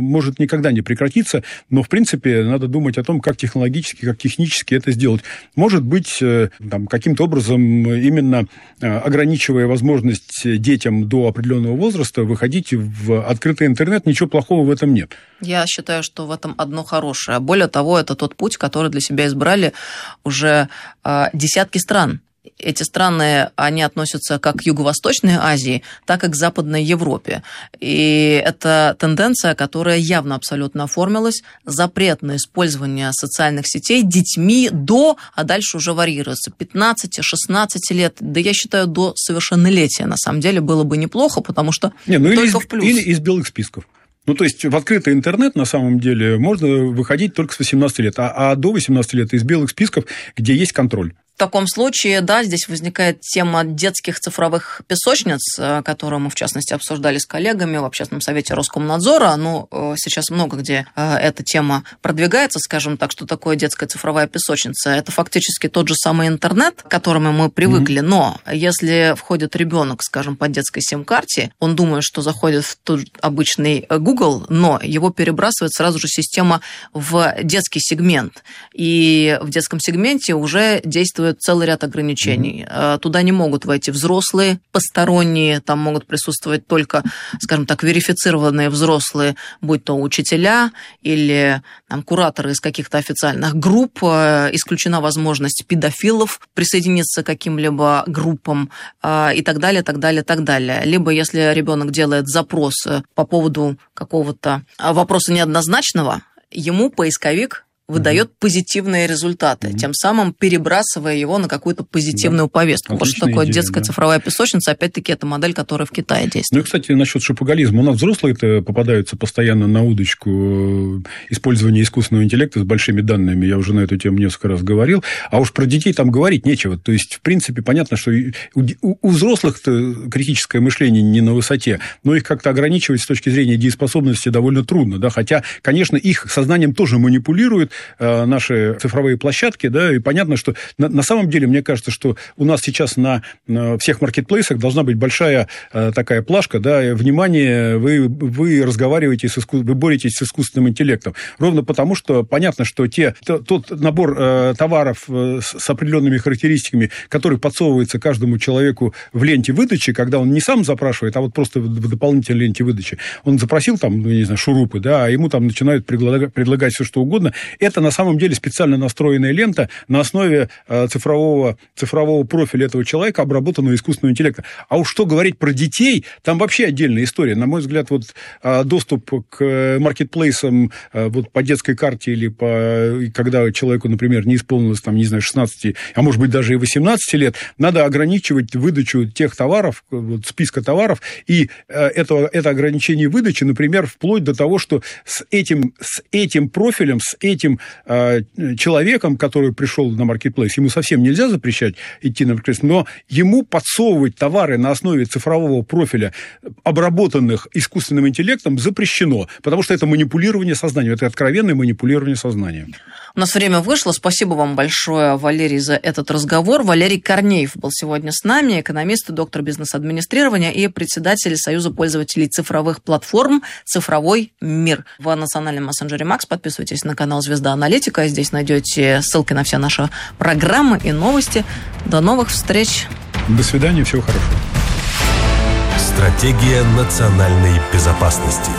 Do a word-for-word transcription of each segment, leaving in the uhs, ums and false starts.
может никогда не прекратиться, но, в принципе, надо думать о том, как технологически, как технически это сделать. Может быть, там, каким-то образом, именно ограничивая возможность детям до определенного возраста выходить в открытый интернет, ничего плохого в этом нет. Я считаю, что в этом одно хорошее. Более того, это тот путь, который для себя избрали уже э, десятки стран. Эти страны, они относятся как к Юго-Восточной Азии, так и к Западной Европе. И это тенденция, которая явно абсолютно оформилась. Запрет на использование социальных сетей детьми до, а дальше уже варьируется, пятнадцать-шестнадцать лет. Да я считаю, до совершеннолетия, на самом деле, было бы неплохо, потому что Не, ну только или из, в плюс. Или из белых списков. Ну, то есть, в открытый интернет, на самом деле, можно выходить только с восемнадцати лет, а, а до восемнадцати лет из белых списков, где есть контроль. В таком случае, да, здесь возникает тема детских цифровых песочниц, которую мы, в частности, обсуждали с коллегами в Общественном совете Роскомнадзора. Ну, сейчас много где эта тема продвигается, скажем так, что такое детская цифровая песочница. Это фактически тот же самый интернет, к которому мы привыкли, mm-hmm. но если входит ребенок, скажем, по детской сим-карте, он думает, что заходит в тот обычный Google, но его перебрасывает сразу же система в детский сегмент. И в детском сегменте уже действует целый ряд ограничений. Mm-hmm. Туда не могут войти взрослые, посторонние, там могут присутствовать только, скажем так, верифицированные взрослые, будь то учителя или там, кураторы из каких-то официальных групп. Исключена возможность педофилов присоединиться к каким-либо группам и так далее, так далее, так далее. Либо если ребенок делает запрос по поводу какого-то вопроса неоднозначного, ему поисковик выдает mm-hmm. позитивные результаты, mm-hmm. тем самым перебрасывая его на какую-то позитивную да. повестку. Вот что такое идея, детская да. цифровая песочница, опять-таки, это модель, которая в Китае действует. Ну и, кстати, насчет шопоголизма. У нас взрослые-то попадаются постоянно на удочку использования искусственного интеллекта с большими данными. Я уже на эту тему несколько раз говорил. А уж про детей там говорить нечего. То есть, в принципе, понятно, что у, у взрослых-то критическое мышление не на высоте, но их как-то ограничивать с точки зрения дееспособности довольно трудно. Да? Хотя, конечно, их сознанием тоже манипулируют наши цифровые площадки, да, и понятно, что на, на самом деле, мне кажется, что у нас сейчас на, на всех маркетплейсах должна быть большая э, такая плашка, да, внимание, вы, вы разговариваете с иску... вы боретесь с искусственным интеллектом, ровно потому, что понятно, что те, то, тот набор э, товаров э, с, с определенными характеристиками, который подсовывается каждому человеку в ленте выдачи, когда он не сам запрашивает, а вот просто в, в дополнительной ленте выдачи, он запросил там, ну, не знаю, шурупы, да, а ему там начинают предлагать, предлагать все, что угодно. Это на самом деле специально настроенная лента на основе э, цифрового, цифрового профиля этого человека, обработанного искусственного интеллекта. А уж что говорить про детей, там вообще отдельная история. На мой взгляд, вот э, доступ к маркетплейсам э, вот, по детской карте или по, когда человеку, например, не исполнилось, там, не знаю, шестнадцати, а может быть даже и восемнадцати лет, надо ограничивать выдачу тех товаров, вот, списка товаров, и э, это, это ограничение выдачи, например, вплоть до того, что с этим, с этим профилем, с этим человеком, который пришел на маркетплейс, ему совсем нельзя запрещать идти на маркетплейс, но ему подсовывать товары на основе цифрового профиля, обработанных искусственным интеллектом, запрещено, потому что это манипулирование сознанием, это откровенное манипулирование сознанием. У нас время вышло. Спасибо вам большое, Валерий, за этот разговор. Валерий Корнеев был сегодня с нами, экономист, доктор бизнес-администрирования и председатель Союза пользователей цифровых платформ «Цифровой мир». В национальном мессенджере Макс подписывайтесь на канал «Звезда Аналитика». Здесь найдете ссылки на все наши программы и новости. До новых встреч. До свидания, всего хорошего. Стратегия национальной безопасности.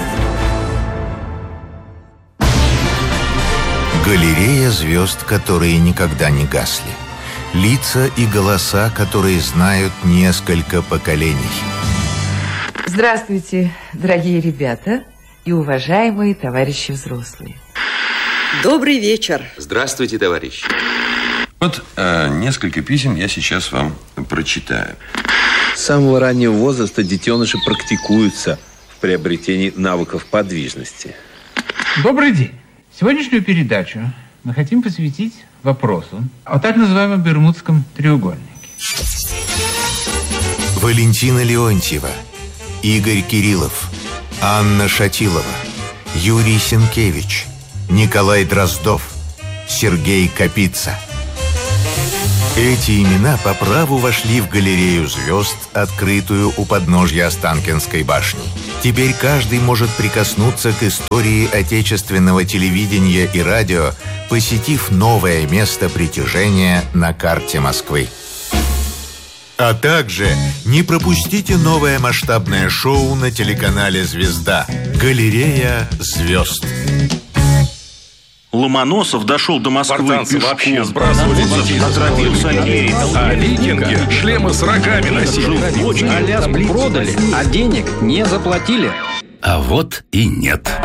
Галерея звезд, которые никогда не гасли. Лица и голоса, которые знают несколько поколений. Здравствуйте, дорогие ребята и уважаемые товарищи взрослые. Добрый вечер. Здравствуйте, товарищи. Вот э, несколько писем я сейчас вам прочитаю. С самого раннего возраста детеныши практикуются в приобретении навыков подвижности. Добрый день. Сегодняшнюю передачу мы хотим посвятить вопросу о так называемом Бермудском треугольнике. Валентина Леонтьева, Игорь Кириллов, Анна Шатилова, Юрий Сенкевич, Николай Дроздов, Сергей Капица. Эти имена по праву вошли в галерею звезд, открытую у подножья Останкинской башни. Теперь каждый может прикоснуться к истории отечественного телевидения и радио, посетив новое место притяжения на карте Москвы. А также не пропустите новое масштабное шоу на телеканале «Звезда» «Галерея звезд». Ломоносов дошел до Москвы спартанцы пешком. Вообще сбрасывали детей. А викинги шлемы с рогами носили. Аляску продали, а денег не заплатили. А вот и нет.